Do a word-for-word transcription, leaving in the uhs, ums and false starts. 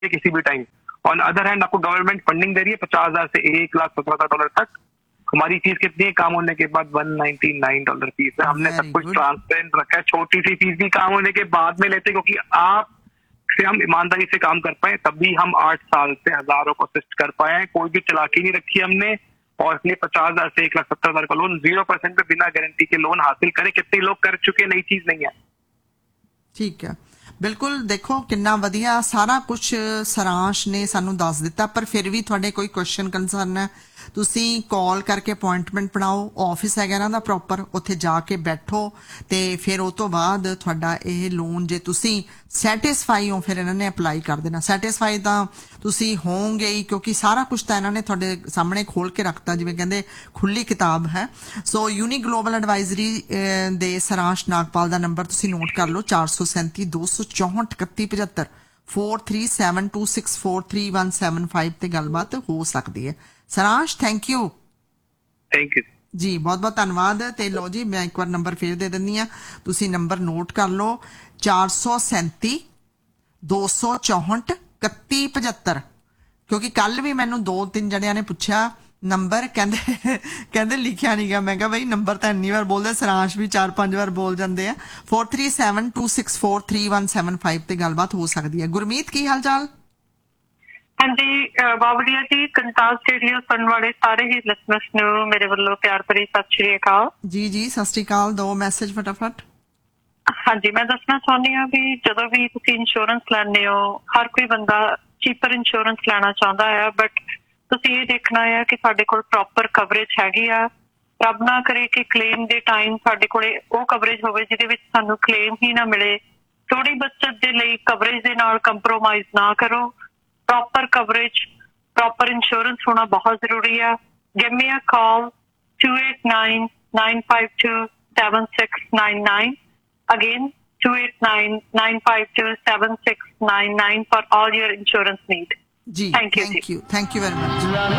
किसी भी time. On other hand आपको गवर्नमेंट फंडिंग दे रही है पचास हजार से एक लाख सत्रह हजार डॉलर तक। हमारी फीस कितनी है काम होने के बाद? One ninety nine dollar fees है। हमने सब कुछ ट्रांसपेरेंट रखा है। छोटी सी फीस भी काम होने के बाद में लेते, क्योंकि आप से हम ईमानदारी से काम कर पाए, तभी हम आठ साल से हजारों को असिस्ट कर पाए हैं। कोई भी चालाकी नहीं रखी हमने, और इसलिए पचास हजार से एक लाख सत्तर हजार का लोन जीरो परसेंट पे बिना गारंटी के लोन हासिल करे। कितने लोग कर चुके, नई चीज नहीं है। ठीक है, बिल्कुल। देखो कितना वधिया सारा कुछ सारांश ने सानू दस दिता, पर फिर भी थोड़े कोई क्वेश्चन कंसर्न है, तुसी कॉल करके अपॉइंटमेंट बनाओ। ऑफिस है ना प्रॉपर, उत्थे जाके बैठो ते फिर उस तो बाद थोड़ा ये लोन जे तुसी सैटिस्फाई हो फिर इन्होंने अप्लाई कर देना। सैटिस्फाई तो तुसी होंगे ही, क्योंकि सारा कुछ तो इन्होंने थोड़े सामने खोल के रखता, जिवें कहंदे खुली किताब है। सो यूनी ग्लोबल एडवाइजरी दे सारांश नागपाल का नंबर तुसी नोट कर लो, चार सौ सैंती दो सौ चौहठ इकत्ती पचहत्तर four three seven two six four three one seven five ते गलबात हो सकती है। सारांश थैंक यू। थैंक यू जी, बहुत बहुत धन्यवाद। ते लो जी, मैं एक बार नंबर फिर दे दिंदी हाँ, तुसी नंबर नोट कर लो, चार सौ सैंती दो सौ चौहठ इकत्ती पचहत्तर। क्योंकि कल भी मैनू दो तीन जणिया ने पूछा नंबर, कहते कहते लिखिया नहीं गया। मैं कहा भाई नंबर तो इन्नी बार बोलते, सारांश भी चार पांच बार बोल जाते हैं। Four three seven two six four three one seven five ते गलबात हो सकती है। गुरमीत की हाल चाल? हाँ जी बावड़िया जी, कंटास रेडियो सुनने वाले सारे ही लिसनर्स ਨੂੰ ਮੇਰੇ ਵੱਲੋਂ ਪਿਆਰ ਭਰੀ ਸਤਿ ਸ਼੍ਰੀ ਅਕਾਲ। ਜੀ ਜੀ ਸਤਿ ਸ਼੍ਰੀ ਅਕਾਲ। ਦੋ ਮੈਸੇਜ ਫਟਾਫਟ। ਹਾਂਜੀ, ਮੈਂ ਦੱਸਣਾ ਚਾਹੁੰਦੀ ਹਾਂ ਵੀ ਜਦੋਂ ਵੀ ਤੁਸੀਂ ਇੰਸ਼ੋਰੈਂਸ ਲੈਂਦੇ ਹੋ, ਹਰ ਕੋਈ ਬੰਦਾ ਚੀਪਰ ਇੰਸ਼ੋਰੈਂਸ ਲੈਣਾ ਚਾਹੁੰਦਾ ਹੈ, ਬਟ ਤੁਸੀਂ ਇਹ ਦੇਖਣਾ ਹੈ ਕਿ ਸਾਡੇ ਕੋਲ ਪ੍ਰੋਪਰ ਕਵਰੇਜ ਹੈਗੀ ਆ। ਰੱਬ ਨਾ ਕਰੇ ਕਿ ਕਲੇਮ ਦੇ ਟਾਈਮ ਸਾਡੇ ਕੋਲੇ ਉਹ ਕਵਰੇਜ ਹੋਵੇ ਜਿਹਦੇ ਵਿੱਚ ਸਾਨੂੰ ਕਲੇਮ ਹੀ ਨਾ ਮਿਲੇ। ਥੋੜੀ ਬੱਚਤ ਦੇ ਲਈ ਕਵਰੇਜ ਦੇ ਨਾਲ ਕੰਪਰੋਮਾਈਜ਼ ਨਾ ਕਰੋ। प्रॉपर कवरेज, प्रॉपर इंश्योरेंस होना बहुत जरूरी है। Give me a call to eight nine nine five to seven six nine nine, again to eight nine nine five to seven six nine nine for all your insurance need. Ji, thank you thank you, thank you very much.